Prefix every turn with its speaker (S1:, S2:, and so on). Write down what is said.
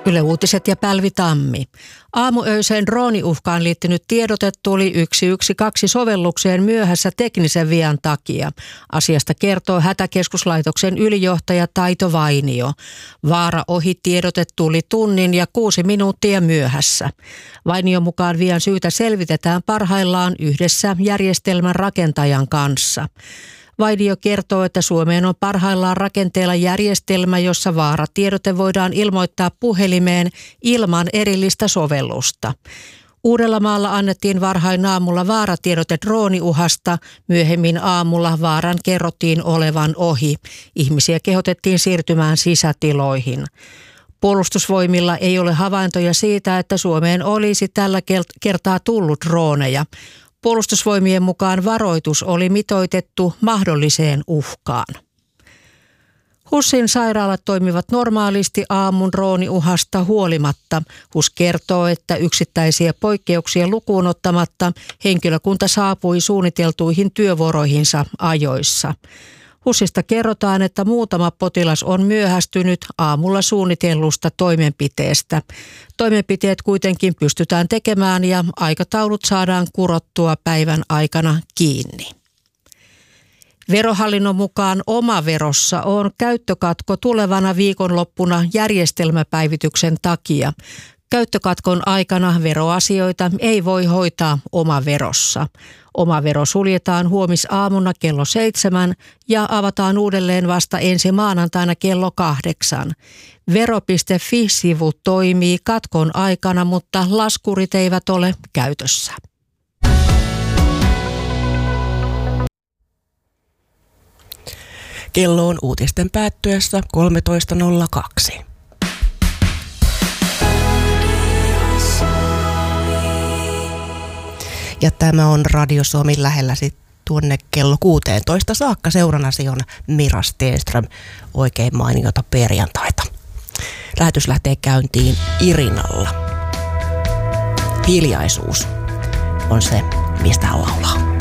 S1: Yle Uutiset ja Pälvi Tammi. Aamuöiseen drooniuhkaan liittynyt tiedote tuli 112-sovellukseen myöhässä teknisen vian takia. Asiasta kertoo Hätäkeskuslaitoksen ylijohtaja Taito Vainio. Vaara ohi tiedote tuli tunnin ja 6 minuuttia myöhässä. Vainion mukaan vian syytä selvitetään parhaillaan yhdessä järjestelmän rakentajan kanssa. Vainio kertoo, että Suomeen on parhaillaan rakenteella järjestelmä, jossa vaaratiedote voidaan ilmoittaa puhelimeen ilman erillistä sovellusta. Uudellamaalla annettiin varhain aamulla vaaratiedote drooniuhasta. Myöhemmin aamulla vaaran kerrottiin olevan ohi. Ihmisiä kehotettiin siirtymään sisätiloihin. Puolustusvoimilla ei ole havaintoja siitä, että Suomeen olisi tällä kertaa tullut drooneja. Puolustusvoimien mukaan varoitus oli mitoitettu mahdolliseen uhkaan. HUSin sairaalat toimivat normaalisti aamun drooniuhasta huolimatta. HUS kertoo, että yksittäisiä poikkeuksia lukuun ottamatta henkilökunta saapui suunniteltuihin työvuoroihinsa ajoissa. HUSista kerrotaan, että muutama potilas on myöhästynyt aamulla suunnitellusta toimenpiteestä. Toimenpiteet kuitenkin pystytään tekemään ja aikataulut saadaan kurottua päivän aikana kiinni. Verohallinnon mukaan omaverossa on käyttökatko tulevana viikonloppuna järjestelmäpäivityksen takia. Käyttökatkon aikana veroasioita ei voi hoitaa omaverossa. Omavero suljetaan huomisaamuna kello 7 ja avataan uudelleen vasta ensi maanantaina kello 8. Vero.fi-sivu toimii katkon aikana, mutta laskurit eivät ole käytössä.
S2: Kello on uutisten päättyessä 13.02. Ja tämä on Radio Suomi lähelläsi tuonne kello 16 saakka. Seurannasi on Mira Stenström. Oikein mainiota perjantaita. Lähetys lähtee käyntiin Irinalla. Hiljaisuus on se, mistä hän laulaa.